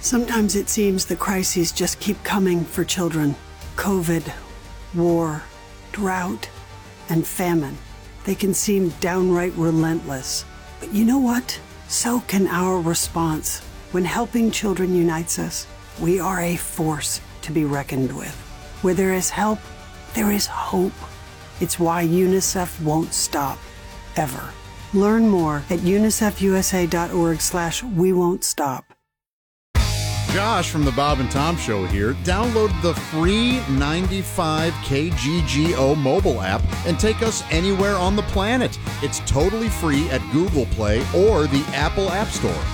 Sometimes it seems the crises just keep coming for children. COVID, war, drought, and famine. They can seem downright relentless. But you know what? So can our response. When helping children unites us, we are a force to be reckoned with. Where there is help, there is hope. It's why UNICEF won't stop, ever. Learn more at unicefusa.org/we won't stop. Josh from the Bob and Tom Show here. Download the free 95 KGGO mobile app and take us anywhere on the planet. It's totally free at Google Play or the Apple App Store.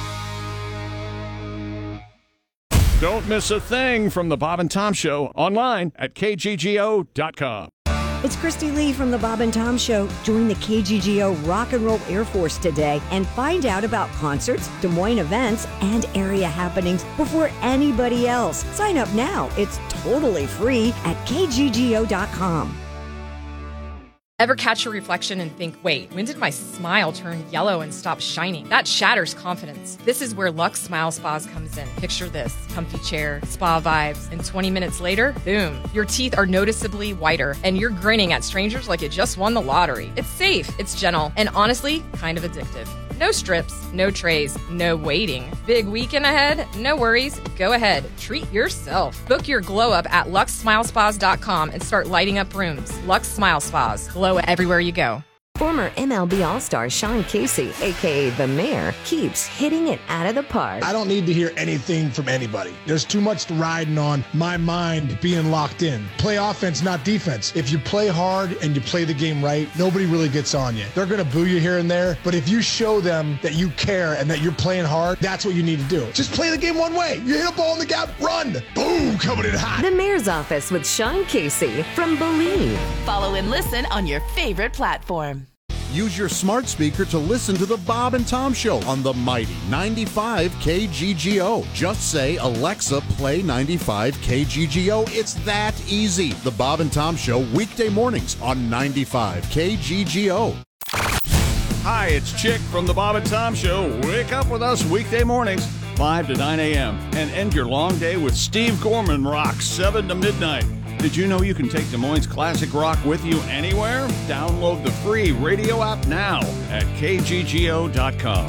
Don't miss a thing from the Bob and Tom Show online at kggo.com. It's Christy Lee from the Bob and Tom Show. Join the KGGO Rock and Roll Air Force today and find out about concerts, Des Moines events, and area happenings before anybody else. Sign up now. It's totally free at kggo.com. Ever catch your reflection and think, wait, when did my smile turn yellow and stop shining? That shatters confidence. This is where Lux Smile Spas comes in. Picture this: comfy chair, spa vibes, and 20 minutes later, boom, your teeth are noticeably whiter and you're grinning at strangers like you just won the lottery. It's safe, it's gentle, and honestly, kind of addictive. No strips, no trays, no waiting. Big weekend ahead? No worries. Go ahead. Treat yourself. Book your glow up at luxsmilespas.com and start lighting up rooms. Lux Smile Spas. Glow everywhere you go. Former MLB All-Star Sean Casey, a.k.a. The Mayor, keeps hitting it out of the park. I don't need to hear anything from anybody. There's too much riding on my mind being locked in. Play offense, not defense. If you play hard and you play the game right, nobody really gets on you. They're going to boo you here and there, but if you show them that you care and that you're playing hard, that's what you need to do. Just play the game one way. You hit a ball in the gap, run. Boom, coming in hot. The Mayor's Office with Sean Casey from Believe. Follow and listen on your favorite platform. Use your smart speaker to listen to the Bob and Tom Show on the mighty 95 KGGO. Just say, Alexa, play 95 KGGO. It's that easy. The Bob and Tom Show, weekday mornings on 95 KGGO. Hi, it's Chick from the Bob and Tom Show. Wake up with us weekday mornings, 5 to 9 a.m. and end your long day with Steve Gorman Rock, 7 to midnight. Did you know you can take Des Moines classic rock with you anywhere? Download the free radio app now at kggo.com.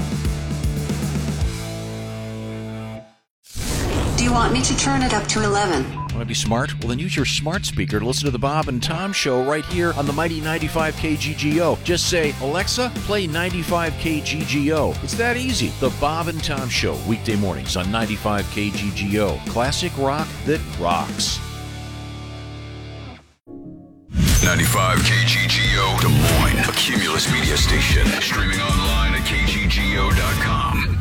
Do you want me to turn it up to 11? Want to be smart? Well, then use your smart speaker to listen to the Bob and Tom Show right here on the mighty 95 KGGO. Just say, Alexa, play 95 KGGO. It's that easy. The Bob and Tom Show, weekday mornings on 95 KGGO. Classic rock that rocks. 95 KGGO Des Moines, a Cumulus media station. Streaming online at kggo.com.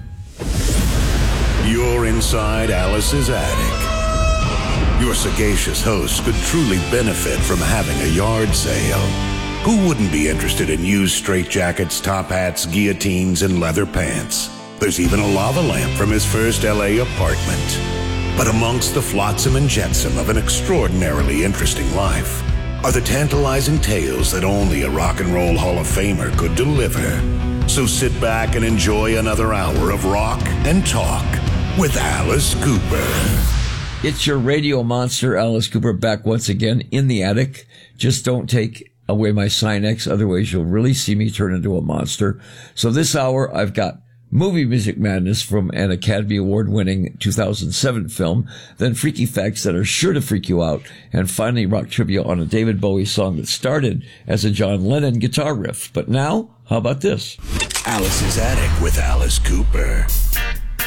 You're inside Alice's attic. Your sagacious host could truly benefit from having a yard sale. Who wouldn't be interested in used straitjackets, top hats, guillotines, and leather pants? There's even a lava lamp from his first LA apartment. But amongst the flotsam and jetsam of an extraordinarily interesting life are the tantalizing tales that only a rock and roll Hall of Famer could deliver. So sit back and enjoy another hour of rock and talk with Alice Cooper. It's your radio monster, Alice Cooper, back once again in the attic. Just don't take away my Sinex, otherwise you'll really see me turn into a monster. So this hour, I've got movie music madness from an Academy Award-winning 2007 film, then freaky facts that are sure to freak you out, and finally rock trivia on a David Bowie song that started as a John Lennon guitar riff. But now, how about this? Alice's Attic with Alice Cooper.